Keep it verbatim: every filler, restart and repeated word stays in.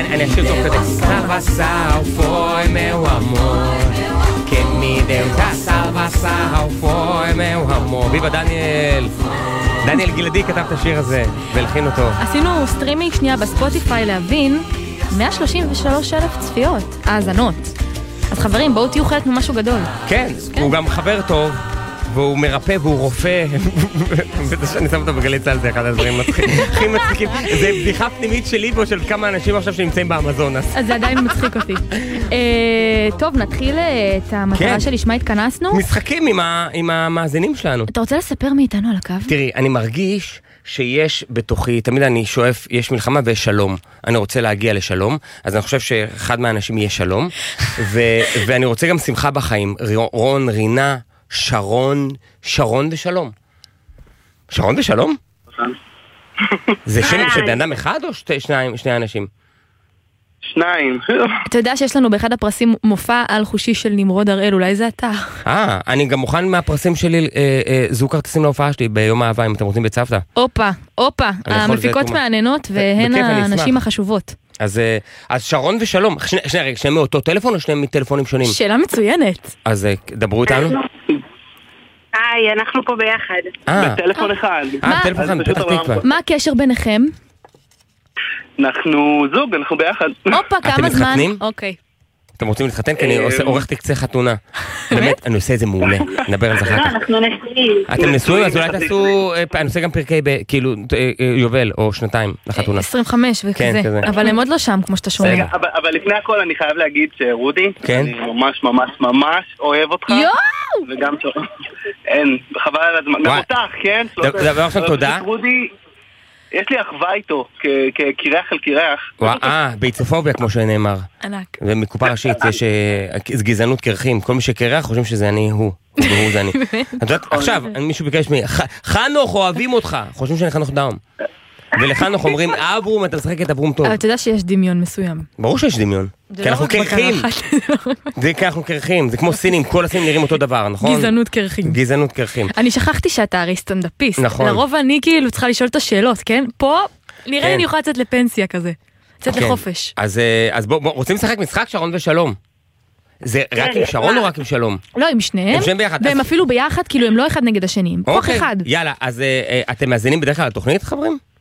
אני אשאיר טוב כזה. Salva Sal foi meu amor que me deu da Salva Sal foi meu amor. ויבה דניאל. דניאל גלעדי כתב את השיר הזה והלחין אותו. עשינו סטרימינג שנייה בספוטיפיי להבין מאה שלושים ושלוש אלף צפיות, האזנות. אז חברים, בואו תהיו חלק ממשהו גדול. כן, הוא גם חבר טוב. והוא מרפא והוא רופא, וזה שאני שם אותו בגלי צהל, זה אחד הדברים הכי מצחיקים. זה בדיחה פנימית שלי פה של כמה אנשים עכשיו שנמצאים באמזונס. אז זה עדיין מצחיק אותי. טוב, נתחיל את המטרה שלשמה התכנסנו. משחקים עם המאזינים שלנו. אתה רוצה לספר מאיתנו על הקו? תראי, אני מרגיש שיש בתוכי, תמיד אני שואף, יש מלחמה ויש שלום. אני רוצה להגיע לשלום, אז אני חושב שאחד מהאנשים יהיה שלום, ואני רוצה גם שמחה בחיים. רון, רינה, שרון, שרון ושלום. שרון ושלום? זה שם של בן אדם אחד או שני אנשים? שניים. אתה יודע שיש לנו באחד הפרסים מופע על חושי של נמרוד הראל, אולי זה אתה. אה, אני גם מוכן מהפרסים שלי, זו כרטיסים להופעה שלי ביום האהבה, אם אתם רוצים בצוותא. אופה, אופה, המפיקות מעניינות והן האנשים החשובות. אז, אז שרון ושלום, שני, שני, שני מאותו טלפון או שני מטלפונים שונים? שאלה מצוינת. אז דברו איתנו. היי, אנחנו פה ביחד. בטלפון אחד. אה, טלפון אחד, פתח תקווה. מה הקשר ביניכם? אנחנו זוג, אנחנו ביחד. הופה, כמה זמן? אתם מתחתנים? אוקיי. אתם רוצים להתחתן? כי אני עורך תקצה חתונה. באמת, אני עושה את זה מעולה. נדבר על זה אחר כך. אנחנו נשואים. אתם נשואים, אז אולי תעשו, אני עושה גם פרקי, כאילו, יובל, או שנתיים לחתונה. עשרים וחמש וכזה. אבל הם עוד לא שם, כמו שאתה שומע. אבל לפני הכל אני חייב להגיד שרודי, אני ממש ממש ממש אוהב אותך. יואו! וגם ש... אין, חבל על הזמן. גם אותך, כן? דבר עכשיו תודה. רודי, יש לי אחווה איתו, כקירח על קירח. אה, ביצופוביה כמו שנאמר. ענק. ומקופה ראשית יש גזענות קרחים. כל מי שקרח חושבים שזה אני הוא. והוא זה אני. עכשיו, מישהו ביקש מי, חנוך אוהבים אותך. חושבים שאני חנוך דאום. ולחנוך אומרים, אברום, אתה משחק את אברום טוב. אבל אתה יודע שיש דמיון מסוים. ברור שיש דמיון. כי אנחנו קרחים. זה כי אנחנו קרחים. זה כמו סינים, כל הסינים נראים אותו דבר, נכון? גזענות קרחים. גזענות קרחים. אני שכחתי שאתה הרי סטנדאפיסט. נכון. לרוב אני כאילו צריכה לשאול את השאלות, כן? פה נראה לי אני יכולה לצאת לפנסיה כזה. לצאת לחופש. אז בואו, רוצים לשחק משחק שרון ושלום? זה רק עם שרון או רק עם שלום? לא, עם שניהם. והם אפילו ביחד, כאילו הם לא אחד נגד השני. כוח אחד. יאללה, אז אתם מאזינים בדרך כלל לתוכנית, חברים?